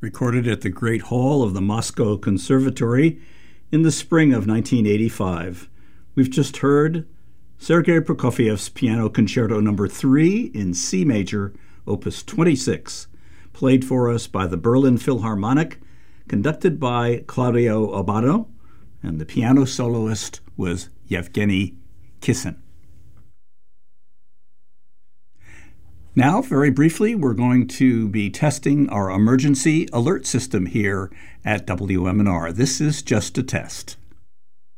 recorded at the Great Hall of the Moscow Conservatory in the spring of 1985. We've just heard Sergei Prokofiev's Piano Concerto No. 3 in C major, Opus 26, played for us by the Berlin Philharmonic, conducted by Claudio Abbado, and the piano soloist was Yevgeny Kissin. Now, very briefly, we're going to be testing our emergency alert system here at WMNR. This is just a test.